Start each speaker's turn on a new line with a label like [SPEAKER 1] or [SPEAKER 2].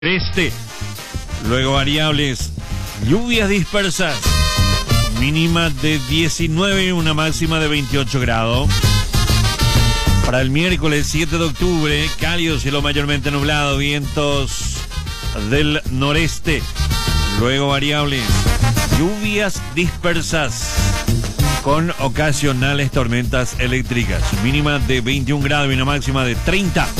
[SPEAKER 1] Este, luego variables, lluvias dispersas, mínima de 19 y una máxima de 28 grados. Para el miércoles 7 de octubre, cálido, cielo mayormente nublado, vientos del noreste, luego variables, lluvias dispersas con ocasionales tormentas eléctricas, mínima de 21 grados y una máxima de 30.